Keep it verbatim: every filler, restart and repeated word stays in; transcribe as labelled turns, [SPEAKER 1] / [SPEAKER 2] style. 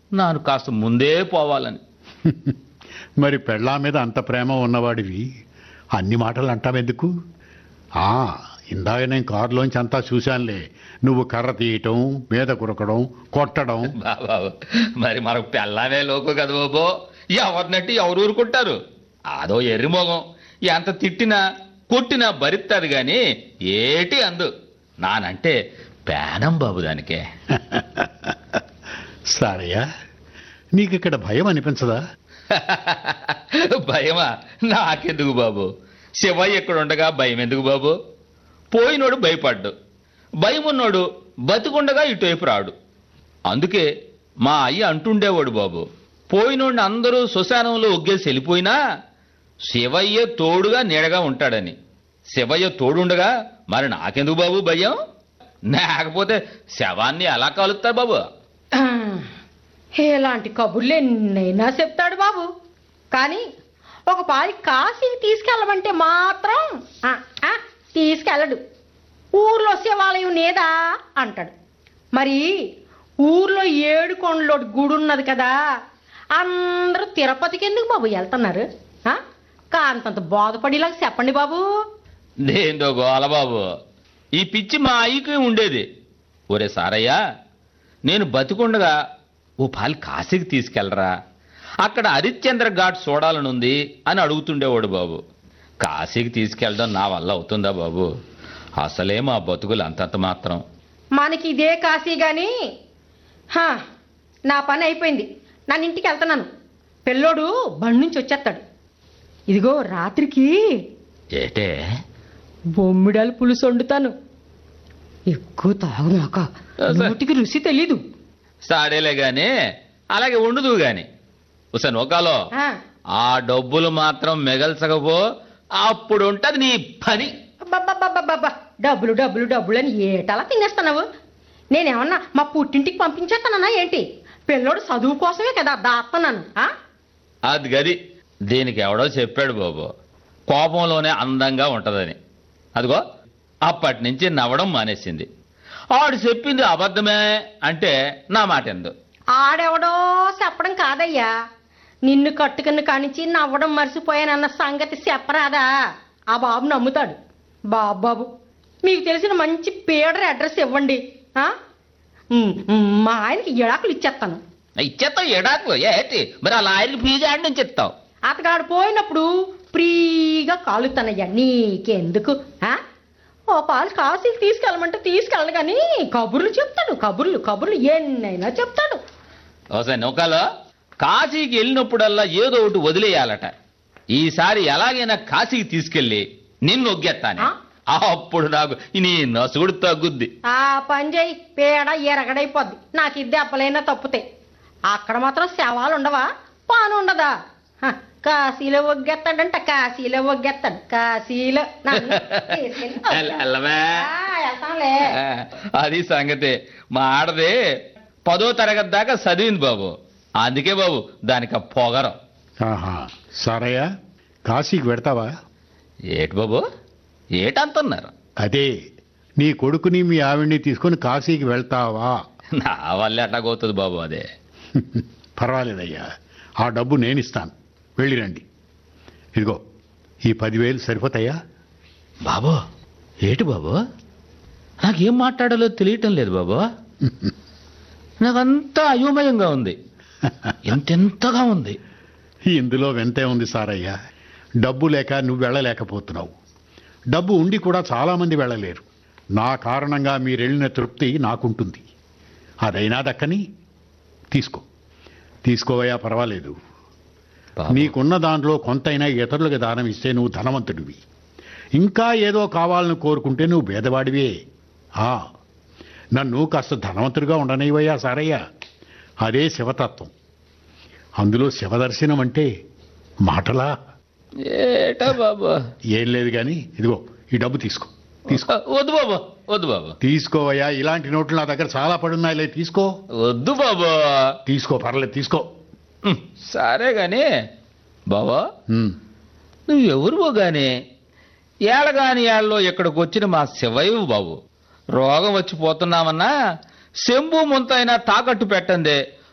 [SPEAKER 1] నాను కాస్త ముందే పోవాలని.
[SPEAKER 2] మరి పెళ్ళా మీద అంత ప్రేమ ఉన్నవాడివి అన్ని మాటలు అంటావెందుకు? ఆ ఇందాక నేను కారులోంచి అంతా చూశానులే, నువ్వు కర్ర తీయటం, మీద కురకడం, కొట్టడం.
[SPEAKER 1] బాబా మరి మనకు పెళ్ళామే లోకు కదా బాబో, ఎవరినట్టు ఎవరు ఊరుకుంటారు? అదో ఎర్రిమోగం, ఎంత తిట్టినా కొట్టినా భరిస్తుంది గాని ఏటి అందు. నానంటే పేనం బాబు దానికే.
[SPEAKER 2] సారయ్యా, నీకిక్కడ భయం అనిపించదా?
[SPEAKER 1] భయమా? నాకెందుకు బాబు? శివయ్య ఎక్కడ ఉండగా భయం ఎందుకు బాబు? పోయినోడు భయపడ్డు, భయం ఉన్నోడు బతికుండగా ఇటువైపు రాడు. అందుకే మా అయ్య అంటుండేవాడు బాబు, పోయినోడిని అందరూ శ్మశానంలో ఒగ్గేసి వెళ్ళిపోయినా శివయ్య తోడుగా నీడగా ఉంటాడని. శివయ్య తోడుండగా మరి నాకెందుకు బాబు భయం? లేకపోతే శవాన్ని ఎలా కాలుస్తారు బాబు?
[SPEAKER 3] ఎలాంటి కబుర్లు ఎన్నైనా చెప్తాడు బాబు, కానీ ఒక పారి కాశీకి తీసుకెళ్ళమంటే మాత్రం ఆ, ఆ, తీసుకెళ్ళడు. ఊర్లో శివాలయం నేదా అంటాడు. మరి ఊర్లో ఏడు కొండలో గుడి ఉన్నది కదా, అందరూ తిరుపతికి ఎందుకు బాబు వెళ్తున్నారు? కాంతంత బాధపడేలాగా చెప్పండి బాబు.
[SPEAKER 1] దేందో గోల బాబు, ఈ పిచ్చి మా అయ్యకి ఉండేది. ఒరే సారయ్య, నేను బతికుండగా ఓ పాలి కాశీకి తీసుకెళ్ళరా, అక్కడ హరిశ్చంద్ర ఘాట్ చూడాలనుంది అని అడుగుతుండేవాడు బాబు. కాశీకి తీసుకెళ్ళడం నా వల్ల అవుతుందా బాబు? అసలే మా బతుకులు అంతంత మాత్రం.
[SPEAKER 3] మనకి ఇదే కాశీ గాని హా, నా పని అయిపోయింది, నన్ను ఇంటికి వెళ్తున్నాను. పిల్లోడు బండి నుంచి వచ్చేస్తాడు. ఇదిగో రాత్రికి
[SPEAKER 1] ఏటే
[SPEAKER 3] బొమ్మిడాలు పులుసు వండుతాను. ఎక్కువ తాగుమాక, నోటికి రుచి తెలీదు.
[SPEAKER 1] సాడేలే గాని అలాగే ఉండదు గాని. ఉసే నోకాలో
[SPEAKER 3] ఆ,
[SPEAKER 1] ఆ డబ్బులు మాత్రం మిగల్చకపో, అప్పుడు ఉంటది నీ పని.
[SPEAKER 3] అబ్బబ్బబ్బబ్బబ్బబ్బా, డబ్బులు డబ్బులు డబ్బులు అని ఏటలా తినేస్తున్నావు? నేనేమన్నా మా పుట్టింటికి పంపించేస్తానన్నా ఏంటి? పిల్లోడు చదువు కోసమే కదా దాస్తున్నాను.
[SPEAKER 1] అది గది దీనికి ఎవడో చెప్పాడు బాబు, కోపంలోనే అందంగా ఉంటదని. అదిగో అప్పటి నుంచి నవ్వడం మానేసింది. ఆడు చెప్పింది అబద్ధమే అంటే నా మాట ఎందు.
[SPEAKER 3] ఆడెవడో చెప్పడం కాదయ్యా, నిన్ను కట్టుకుని కానించి నవ్వడం మర్చిపోయానన్న సంగతి చెప్పరాదా? ఆ బాబు నమ్ముతాడు. బాబు బాబు మీకు తెలిసిన మంచి పీడర్ అడ్రస్ ఇవ్వండి, మా ఆయనకి ఎడాకులు ఇచ్చేస్తాను.
[SPEAKER 1] ఇచ్చేస్తావు ఎడాకులు ఏటి? మరి ఆ లాయర్కి ఫీజు ఆడి నుంచి ఇస్తావు.
[SPEAKER 3] అతగాడు పోయినప్పుడు ఫ్రీగా కాలుతానయ్యా, నీకెందుకు? ఓ పాలు కాశీకి తీసుకెళ్ళమంటే తీసుకెళ్ళను కానీ కబుర్లు చెప్తాడు, కబుర్లు కబుర్లు ఎన్నైనా చెప్తాడు.
[SPEAKER 1] ఒకసారి నౌకాలో కాశీకి వెళ్ళినప్పుడల్లా ఏదో ఒకటి వదిలేయాలట. ఈసారి ఎలాగైనా కాశీకి తీసుకెళ్ళి నిన్ను ఒగ్గెత్తాను, అప్పుడు నాకు నీ నసుగుడు తగ్గుద్ది.
[SPEAKER 3] ఆ పని చేయి, పేడ ఎరగడైపోద్ది. నాకు ఇది దెబ్బలైనా తప్పుతాయి. అక్కడ మాత్రం శవాలు ఉండవా? పాను ఉండదా? కాశీలో ఒగ్గెత్తాడంట, కాశీలో ఒగ్గెత్తాడు, కాశీలో. వెళ్తాంలే.
[SPEAKER 1] అది సంగతి. మా ఆడది పదో తరగతి దాకా చదివింది బాబు, అందుకే బాబు దానికి పొగరం.
[SPEAKER 2] సారయ్య, కాశీకి పెడతావా?
[SPEAKER 1] ఏటి బాబు ఏటంటున్నారు?
[SPEAKER 2] అదే నీ కొడుకుని మీ ఆవిడ్ని తీసుకుని కాశీకి వెళ్తావా?
[SPEAKER 1] నా వల్ల ఎట్లాగవుతుంది బాబు? అదే
[SPEAKER 2] పర్వాలేదయ్యా, ఆ డబ్బు నేను ఇస్తాను, వెళ్ళిరండి. ఇదిగో ఈ పదివేలు సరిపోతాయా?
[SPEAKER 1] బాబు ఏటి బాబు, నాకేం మాట్లాడాలో తెలియటం లేదు బాబు. నాకంతా అయోమయంగా ఉంది, ఎంతెంతగా ఉంది.
[SPEAKER 2] ఇందులో వింతే ఉంది సారయ్య. డబ్బు లేక నువ్వు వెళ్ళలేకపోతున్నావు, డబ్బు ఉండి కూడా చాలామంది వెళ్ళలేరు. నా కారణంగా మీరెళ్ళిన తృప్తి నాకుంటుంది. అదైనా దక్కని తీసుకో, తీసుకోవయ్యా, పర్వాలేదు. నీకున్న దాంట్లో కొంతైనా ఇతరులకు దానం ఇస్తే నువ్వు ధనవంతుడివి. ఇంకా ఏదో కావాలని కోరుకుంటే నువ్వు భేదవాడివే. ఆ నన్ను కాస్త ధనవంతుడిగా ఉండనివయ్యా సారయ్య. అదే శివతత్వం. అందులో శివదర్శనం అంటే మాటలా?
[SPEAKER 1] ఏటా బాబు?
[SPEAKER 2] ఏం లేదు కానీ ఇదిగో ఈ డబ్బు తీసుకో. తీసుకో.
[SPEAKER 1] వద్దు బాబు, వద్దు బాబు.
[SPEAKER 2] తీసుకోవయ్యా, ఇలాంటి నోట్లు నా దగ్గర చాలా పడున్నాయిలే, తీసుకో.
[SPEAKER 1] వద్దు బాబు.
[SPEAKER 2] తీసుకో, పర్లేదు, తీసుకో.
[SPEAKER 1] సరే గాని బాబా, నువ్వు ఎవరువో గాని ఏళ్ళగాని ఏళ్ళలో ఇక్కడికి వచ్చిన మా శివయ్య బాబు, రోగం వచ్చి పోతున్నామన్నా శంభు ముంతైనా తాకట్టు పెట్టందే